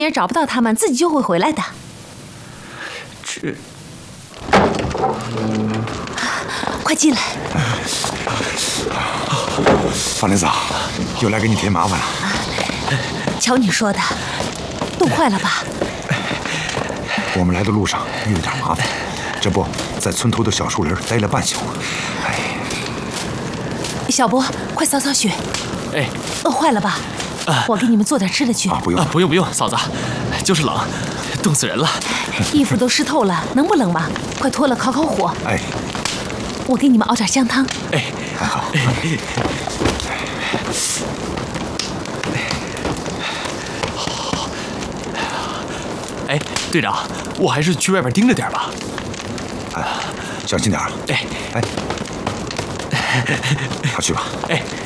也找不到他们，自己就会回来的。 这， 快进来。 方林子，又来给你添麻烦了。 瞧你说的，冻坏了吧？ 我们来的路上遇了点麻烦，这不在村头的小树林待了半宿。哎， 小波，快扫扫雪。 哎， 饿坏了吧？我给你们做点吃的去。 不用， 不用，嫂子，就是冷，冻死人了。 衣服都湿透了，能不冷吗？快脱了烤火。 哎， 我给你们熬点香汤。 哎， 好。 哎，队长，我还是去外边盯着点吧。 小心点。 哎， 快去吧。 哎。